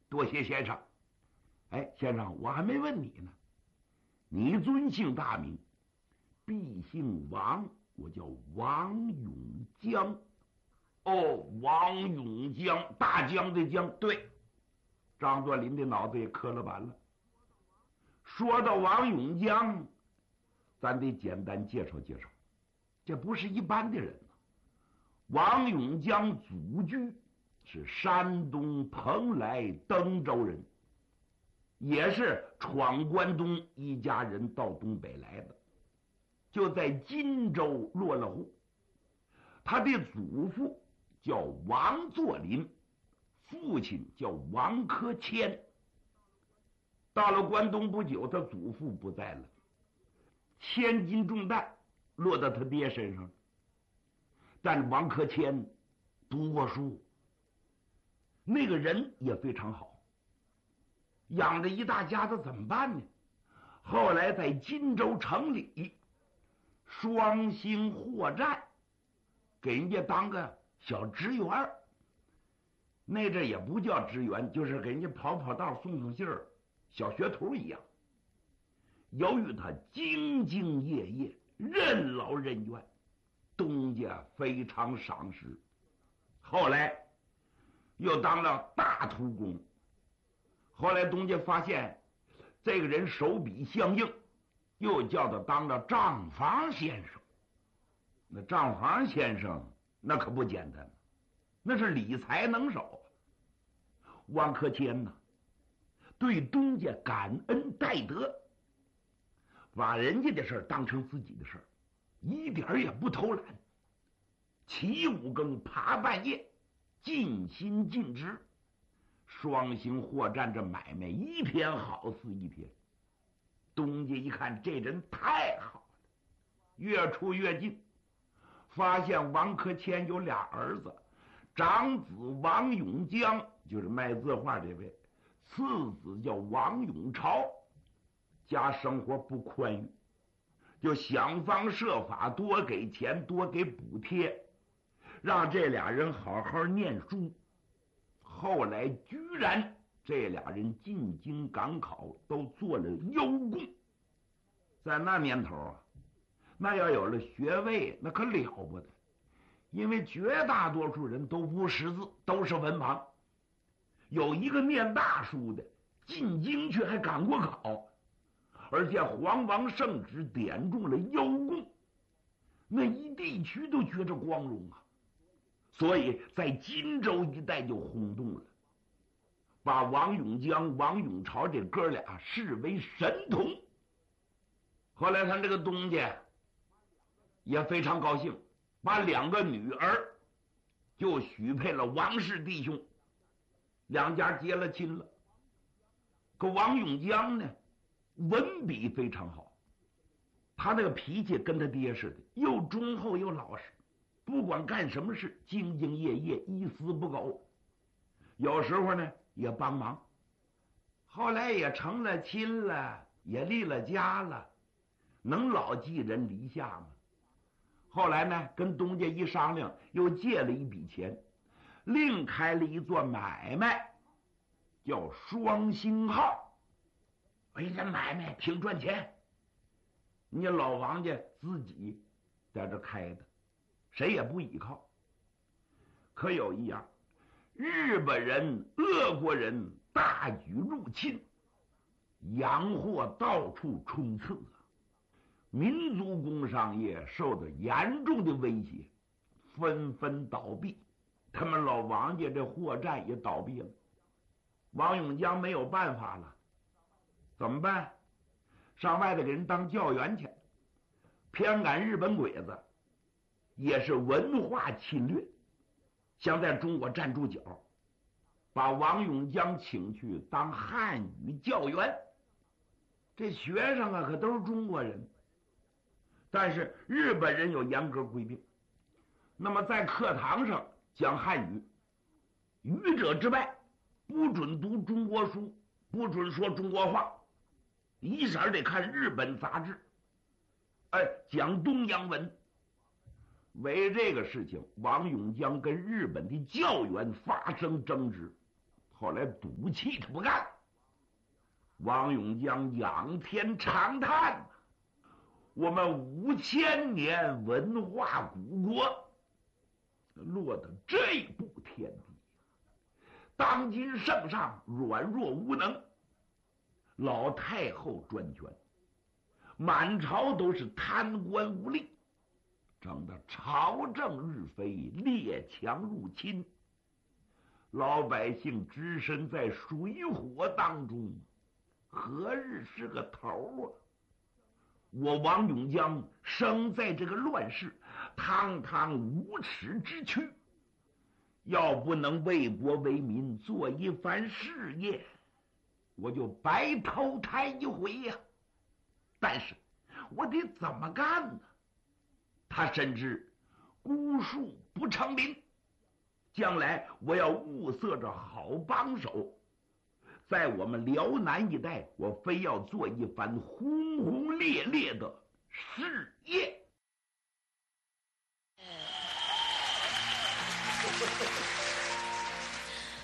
多谢先生。哎，先生，我还没问你呢，你尊姓大名？必姓王，我叫王永江。哦，王永江，大江的江，对。张作霖的脑子也磕了板了。说到王永江，咱得简单介绍介绍，这不是一般的人啊。王永江祖居是山东蓬莱登州人，也是闯关东一家人到东北来的，就在荆州落了户。他的祖父叫王作霖，父亲叫王克谦。到了关东不久，他祖父不在了，千斤重担落到他爹身上。但王克谦读过书，那个人也非常好，养着一大家子怎么办呢？后来在荆州城里双星货站给人家当个小职员，那阵也不叫职员，就是给人家跑跑道送送信儿，小学徒一样。由于他兢兢业业，任劳任怨，东家非常赏识。后来又当了大图工，后来东家发现这个人手笔相应，又叫他当了账房先生。那账房先生那可不简单，那是理财能手。王克谦呐，对东家感恩戴德，把人家的事当成自己的事，一点也不偷懒，起五更爬半夜，尽心尽职。双星货站这买卖一天好似一天。东家一看这人太好了，越处越近，发现王克谦有俩儿子，长子王永江就是卖字画这位，次子叫王永朝，家生活不宽裕，就想方设法多给钱，多给补贴，让这俩人好好念书。后来居然这俩人进京赶考，都做了优贡。在那年头啊，那要有了学位那可了不得，因为绝大多数人都不识字，都是文盲。有一个念大书的进京去还赶过考，而且皇王圣旨点中了优贡，那一地区都觉着光荣啊。所以在荆州一带就轰动了，把王永江、王永朝这哥俩视为神童。后来他这个东家也非常高兴，把两个女儿就许配了王氏弟兄，两家结了亲了。可王永江呢，文笔非常好，他那个脾气跟他爹似的，又忠厚又老实，不管干什么事兢兢业业，一丝不苟。有时候呢也帮忙，后来也成了亲了，也立了家了，能老寄人篱下吗？后来呢跟东家一商量，又借了一笔钱，另开了一座买卖，叫双星号。哎，这买卖挺赚钱，你老王家自己在这开的，谁也不依靠。可有一样，日本人、俄国人大举入侵，洋货到处充斥啊，民族工商业受到严重的威胁，纷纷倒闭。他们老王家这货站也倒闭了。王永江没有办法了，怎么办？上外头给人当教员去，偏赶日本鬼子，也是文化侵略，想在中国站住脚，把王永江请去当汉语教员。这学生啊可都是中国人，但是日本人有严格规定，那么在课堂上讲汉语，语者之外不准读中国书，不准说中国话，一色得看日本杂志，讲东洋文。为这个事情，王永江跟日本的教员发生争执， 后来赌气他不干。王永江仰天长叹：我们5000年文化古国落得这步田地，当今圣上软弱无能，老太后专权，满朝都是贪官污吏，整得朝政日非，列强入侵，老百姓置身在水火当中，何日是个头啊？我王永江生在这个乱世，堂堂无耻之躯，要不能为国为民做一番事业，我就白投胎一回呀。但是我得怎么干呢？他深知孤树不成林，将来我要物色着好帮手，在我们辽南一带，我非要做一番轰轰烈烈的事业。